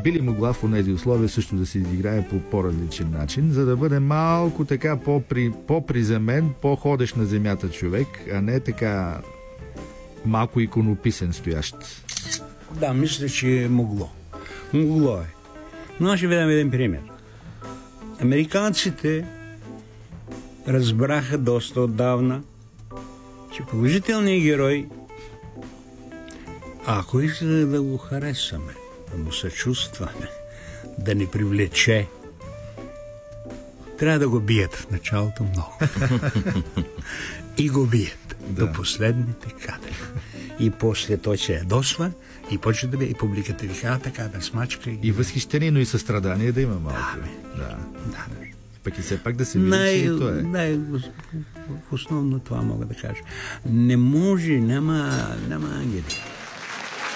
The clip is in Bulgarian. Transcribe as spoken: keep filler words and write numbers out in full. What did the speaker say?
би ли могла в тези условия също да се изиграе по по-различен начин, за да бъде малко така по-при, по-приземен, по-ходещ на земята човек, а не така малко иконописен стоящ? Да, мисля, че е могло. Могло е. Но аз ще ви дам един пример. Американците разбраха доста отдавна, че положителният герой, ако иска да го харесаме, да му съчувстваме, да ни привлече, трябва да го бият в началото много. И го бият да. До последните кадри. И после той се ядосва и почва да бие, и публиката вика, така да смачка. И, и възхищение, но и състрадание да има малко. Да, да. да. Пък и все пак да се види, най, че и то е. Най, основно това мога да кажа. Не може, няма, няма ангели.